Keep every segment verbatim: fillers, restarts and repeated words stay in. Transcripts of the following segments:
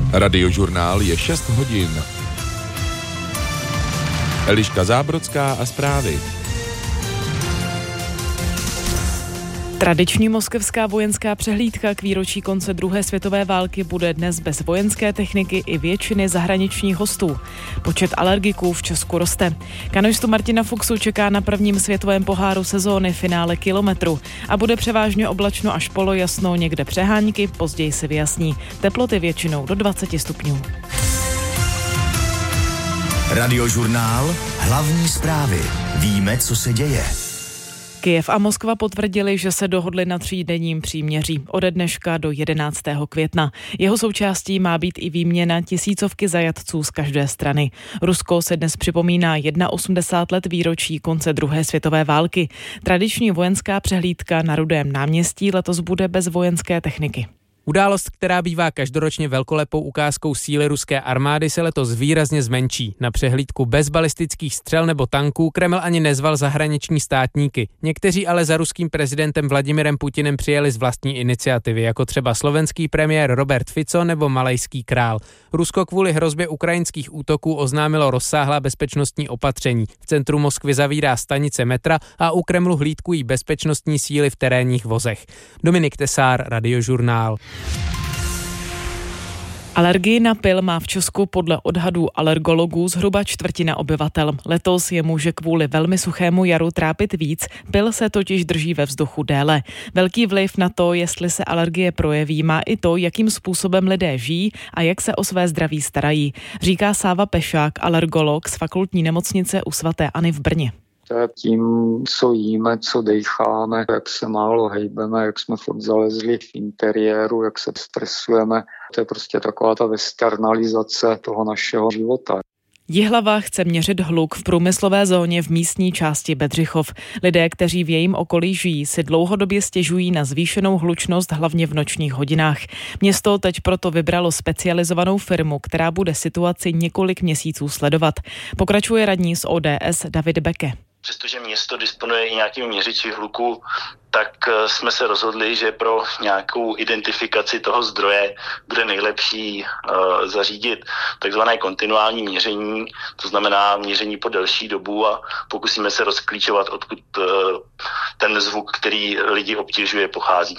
Radiožurnál je šest hodin. Eliška Zábrodská a zprávy. Tradiční moskevská vojenská přehlídka k výročí konce druhé světové války bude dnes bez vojenské techniky i většiny zahraničních hostů. Počet alergiků v Česku roste. Kanoistu Martina Fuchsu čeká na prvním světovém poháru sezóny finále kilometru a bude převážně oblačno až polojasno, někde přehánky, později se vyjasní. Teploty většinou do dvacet stupňů. Radiožurnál, hlavní zprávy. Víme, co se děje. Kyjev a Moskva potvrdili, že se dohodli na třídenním příměří ode dneška do jedenáctého května. Jeho součástí má být i výměna tisícovky zajatců z každé strany. Rusko se dnes připomíná osmdesát jedna let výročí konce druhé světové války. Tradiční vojenská přehlídka na Rudém náměstí letos bude bez vojenské techniky. Událost, která bývá každoročně velkolepou ukázkou síly ruské armády, se letos výrazně zmenší. Na přehlídku bez balistických střel nebo tanků Kreml ani nezval zahraniční státníky. Někteří ale za ruským prezidentem Vladimirem Putinem přijeli z vlastní iniciativy, jako třeba slovenský premiér Robert Fico nebo malajský král. Rusko kvůli hrozbě ukrajinských útoků oznámilo rozsáhlá bezpečnostní opatření. V centru Moskvy zavírá stanice metra a u Kremlu hlídkují bezpečnostní síly v terénních vozech. Dominik Tesár, Radiožurnál. Alergii na pyl má v Česku podle odhadů alergologů zhruba čtvrtina obyvatel. Letos je může kvůli velmi suchému jaru trápit víc, pyl se totiž drží ve vzduchu déle. Velký vliv na to, jestli se alergie projeví, má i to, jakým způsobem lidé žijí a jak se o své zdraví starají, říká Sáva Pešák, alergolog z fakultní nemocnice u svaté Anny v Brně. Tím, co jíme, co dejcháme, jak se málo hejbeme, jak jsme furt zalezli v interiéru, jak se stresujeme. To je prostě taková ta westernalizace toho našeho života. Jihlava chce měřit hluk v průmyslové zóně v místní části Bedřichov. Lidé, kteří v jejím okolí žijí, si dlouhodobě stěžují na zvýšenou hlučnost, hlavně v nočních hodinách. Město teď proto vybralo specializovanou firmu, která bude situaci několik měsíců sledovat. Pokračuje radní z O D S David Beke. Přestože město disponuje i nějakými měřiči hluku, tak jsme se rozhodli, že pro nějakou identifikaci toho zdroje bude nejlepší uh, zařídit takzvané kontinuální měření, to znamená měření po delší dobu a pokusíme se rozklíčovat, odkud uh, ten zvuk, který lidi obtěžuje, pochází.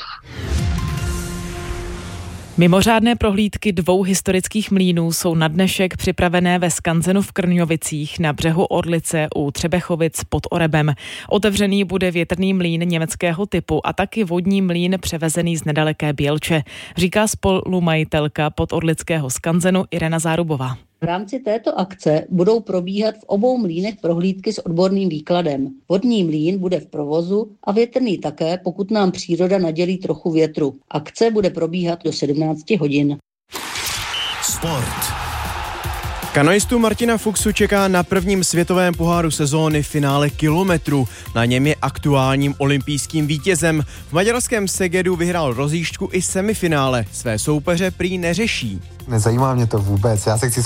Mimořádné prohlídky dvou historických mlýnů jsou na dnešek připravené ve skanzenu v Krňovicích na břehu Orlice u Třebechovic pod Orebem. Otevřený bude větrný mlýn německého typu a taky vodní mlýn převezený z nedaleké Bělče, říká spolumajitelka podorlického skanzenu Irena Zárubová. V rámci této akce budou probíhat v obou mlýnech prohlídky s odborným výkladem. Vodní mlýn bude v provozu a větrný také, pokud nám příroda nadělí trochu větru. Akce bude probíhat do sedmnáct hodin. Sport. Kanoistu Martina Fuchsu čeká na prvním světovém poháru sezóny finále kilometru. Na něm je aktuálním olympijským vítězem. V maďarském Segedu vyhrál rozjížďku i semifinále. Své soupeře prý neřeší. Nezajímá mě to vůbec. Já se chci